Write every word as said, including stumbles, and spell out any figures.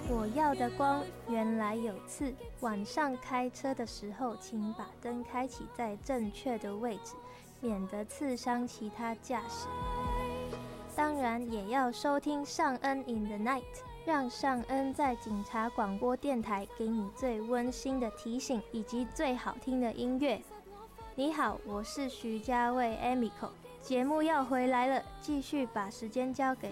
我要的光原来有刺，晚上开车的时候请把灯开启在正确的位置，免得刺伤其他驾驶。当然也要收听尚恩 in the night， 让尚恩在警察广播电台给你最温馨的提醒以及最好听的音乐。你好，我是徐家卫 Emiko， 节目要回来了，继续把时间交给